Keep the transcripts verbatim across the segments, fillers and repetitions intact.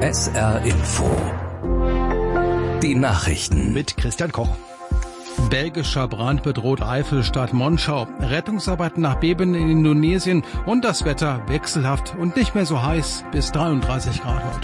S R Info. Die Nachrichten mit Christian Koch. Belgischer Brand bedroht Eifelstadt Monschau. Rettungsarbeiten nach Beben in Indonesien und das Wetter wechselhaft und nicht mehr so heiß, bis dreiunddreißig Grad heute.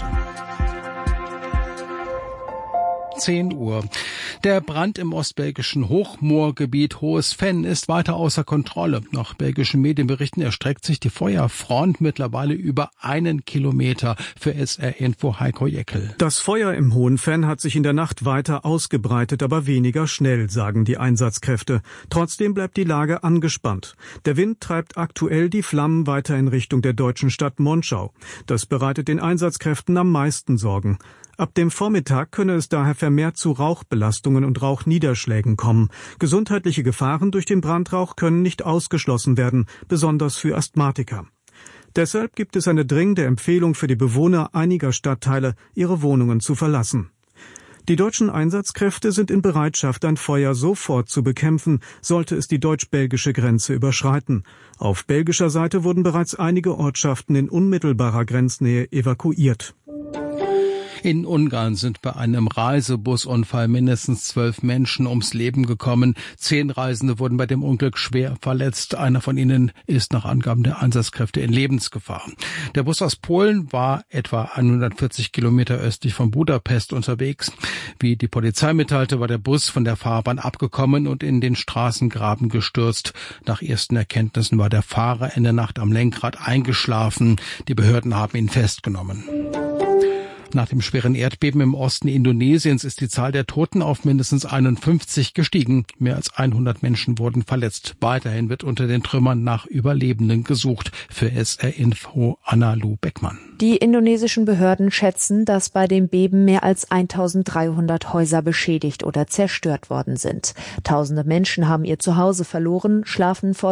zehn Uhr. Der Brand im ostbelgischen Hochmoorgebiet Hohes Venn ist weiter außer Kontrolle. Nach belgischen Medienberichten erstreckt sich die Feuerfront mittlerweile über einen Kilometer. Für S R Info Heiko Jeckel. Das Feuer im Hohen Venn hat sich in der Nacht weiter ausgebreitet, aber weniger schnell, sagen die Einsatzkräfte. Trotzdem bleibt die Lage angespannt. Der Wind treibt aktuell die Flammen weiter in Richtung der deutschen Stadt Monschau. Das bereitet den Einsatzkräften am meisten Sorgen. Ab dem Vormittag könne es daher vermehrt zu Rauchbelastungen und Rauchniederschlägen kommen. Gesundheitliche Gefahren durch den Brandrauch können nicht ausgeschlossen werden, besonders für Asthmatiker. Deshalb gibt es eine dringende Empfehlung für die Bewohner einiger Stadtteile, ihre Wohnungen zu verlassen. Die deutschen Einsatzkräfte sind in Bereitschaft, ein Feuer sofort zu bekämpfen, sollte es die deutsch-belgische Grenze überschreiten. Auf belgischer Seite wurden bereits einige Ortschaften in unmittelbarer Grenznähe evakuiert. In Ungarn sind bei einem Reisebusunfall mindestens zwölf Menschen ums Leben gekommen. Zehn Reisende wurden bei dem Unglück schwer verletzt. Einer von ihnen ist nach Angaben der Einsatzkräfte in Lebensgefahr. Der Bus aus Polen war etwa hundertvierzig Kilometer östlich von Budapest unterwegs. Wie die Polizei mitteilte, war der Bus von der Fahrbahn abgekommen und in den Straßengraben gestürzt. Nach ersten Erkenntnissen war der Fahrer in der Nacht am Lenkrad eingeschlafen. Die Behörden haben ihn festgenommen. Nach dem schweren Erdbeben im Osten Indonesiens ist die Zahl der Toten auf mindestens einundfünfzig gestiegen. Mehr als hundert Menschen wurden verletzt. Weiterhin wird unter den Trümmern nach Überlebenden gesucht. Für S R Info Anna-Lu Beckmann. Die indonesischen Behörden schätzen, dass bei dem Beben mehr als eintausenddreihundert Häuser beschädigt oder zerstört worden sind. Tausende Menschen haben ihr Zuhause verloren, schlafen vor